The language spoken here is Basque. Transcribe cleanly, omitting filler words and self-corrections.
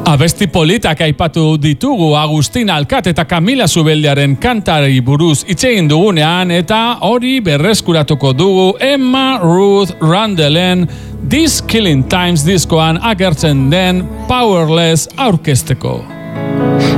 Abesti politak aipatu ditugu Agustin Alkat eta Camila Zubeldiaren kantari buruz hitz egin dugunean, eta hori berreskuratuko dugu Emma Ruth Randallen These Killing Times diskoan agertzen den Powerless aurkezteko.